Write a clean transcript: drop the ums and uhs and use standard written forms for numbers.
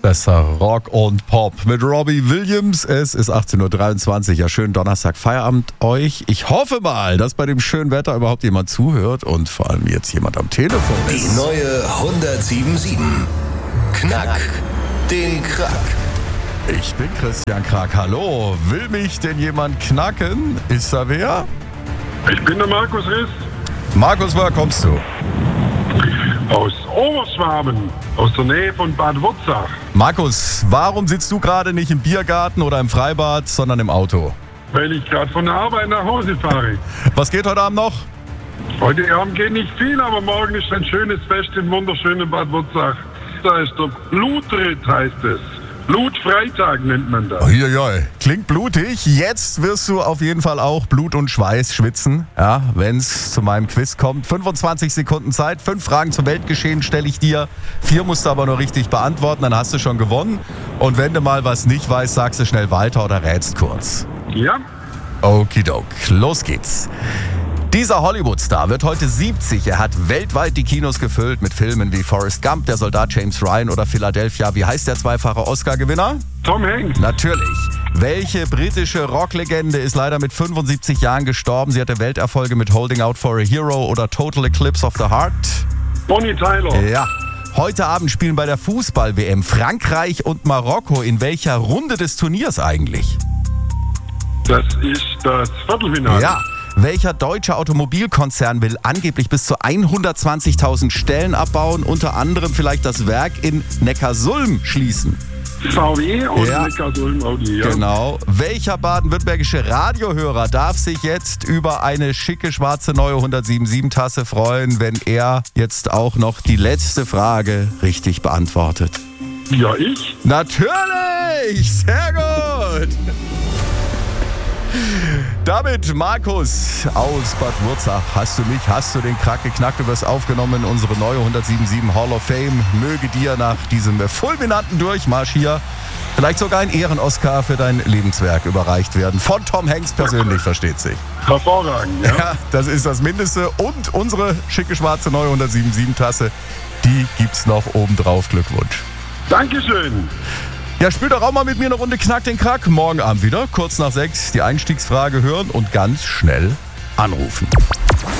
Besser Rock und Pop mit Robbie Williams. Es ist 18.23 Uhr. Ja, schönen Donnerstag Feierabend euch. Ich hoffe mal, dass bei dem schönen Wetter überhaupt jemand zuhört und vor allem jetzt jemand am Telefon ist. Die neue 107.7. Knack den Krack. Ich bin Christian Krack. Hallo. Will mich denn jemand knacken? Ist da wer? Ich bin der Markus Riss. Markus, woher kommst du? Aus Oberschwaben, aus der Nähe von Bad Wurzach. Markus, warum sitzt du gerade nicht im Biergarten oder im Freibad, sondern im Auto? Weil ich gerade von der Arbeit nach Hause fahre. Was geht heute Abend noch? Heute Abend geht nicht viel, aber morgen ist ein schönes Fest im wunderschönen Bad Wurzach. Da ist der Blutritt, heißt es. Blutfreitag nennt man das. Uiuiui, klingt blutig. Jetzt wirst du auf jeden Fall auch Blut und Schweiß schwitzen, ja, wenn es zu meinem Quiz kommt. 25 Sekunden Zeit, 5 Fragen zum Weltgeschehen stelle ich dir. 4 musst du aber nur richtig beantworten, dann hast du schon gewonnen. Und wenn du mal was nicht weißt, sagst du schnell weiter oder rätst kurz. Ja, Okidok, los geht's. Dieser Hollywood-Star wird heute 70. Er hat weltweit die Kinos gefüllt mit Filmen wie Forrest Gump, Der Soldat James Ryan oder Philadelphia. Wie heißt der zweifache Oscar-Gewinner? Tom Hanks. Natürlich. Welche britische Rocklegende ist leider mit 75 Jahren gestorben? Sie hatte Welterfolge mit Holding Out for a Hero oder Total Eclipse of the Heart. Bonnie Tyler. Ja. Heute Abend spielen bei der Fußball-WM Frankreich und Marokko. In welcher Runde des Turniers eigentlich? Das ist das Viertelfinale. Ja. Welcher deutsche Automobilkonzern will angeblich bis zu 120.000 Stellen abbauen, unter anderem vielleicht das Werk in Neckarsulm schließen? VW und Ja. Neckarsulm Audi. Ja. Genau. Welcher baden-württembergische Radiohörer darf sich jetzt über eine schicke schwarze neue 107.7-Tasse freuen, wenn er jetzt auch noch die letzte Frage richtig beantwortet? Ja, ich. Natürlich! Sehr gut! Damit, Markus aus Bad Wurzach, hast du den Krack geknackt, du wirst aufgenommen in unsere neue 107.7 Hall of Fame. Möge dir nach diesem fulminanten Durchmarsch hier vielleicht sogar ein Ehren-Oscar für dein Lebenswerk überreicht werden. Von Tom Hanks persönlich, versteht sich. Hervorragend, ja. Ja, das ist das Mindeste. Und unsere schicke schwarze neue 107.7-Tasse, die gibt's noch obendrauf. Glückwunsch. Dankeschön. Ja, spiel doch auch mal mit mir eine Runde Knack den Krack. Morgen Abend wieder, kurz nach 6, die Einstiegsfrage hören und ganz schnell anrufen.